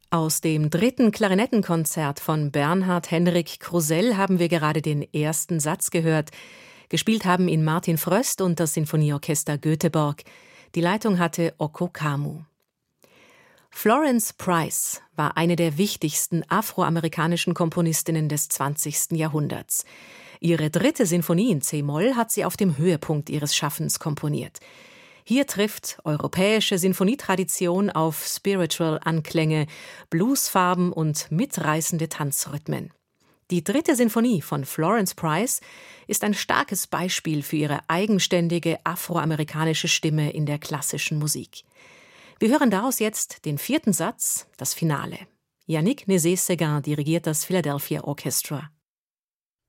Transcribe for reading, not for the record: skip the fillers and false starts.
Aus dem 3. Klarinettenkonzert von Bernhard Henrik Krusell haben wir gerade den ersten Satz gehört. Gespielt haben ihn Martin Fröst und das Sinfonieorchester Göteborg. Die Leitung hatte Okko Kamu. Florence Price war eine der wichtigsten afroamerikanischen Komponistinnen des 20. Jahrhunderts. Ihre 3. Sinfonie in c-Moll hat sie auf dem Höhepunkt ihres Schaffens komponiert. Hier trifft europäische Sinfonietradition auf Spiritual-Anklänge, Bluesfarben und mitreißende Tanzrhythmen. Die 3. Sinfonie von Florence Price ist ein starkes Beispiel für ihre eigenständige afroamerikanische Stimme in der klassischen Musik. Wir hören daraus jetzt den 4. Satz, das Finale. Yannick Nézet-Séguin dirigiert das Philadelphia Orchestra.